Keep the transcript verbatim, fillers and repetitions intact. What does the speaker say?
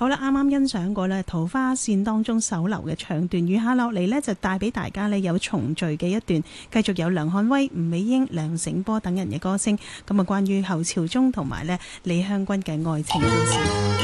好啦，啱啱欣賞過咧桃花線當中首流嘅唱段，餘下落嚟呢，就帶俾大家呢有重聚嘅一段，繼續有梁漢威、吳美英、梁醒波等人嘅歌聲，咁啊關於侯朝忠同埋呢李香君嘅愛情故事。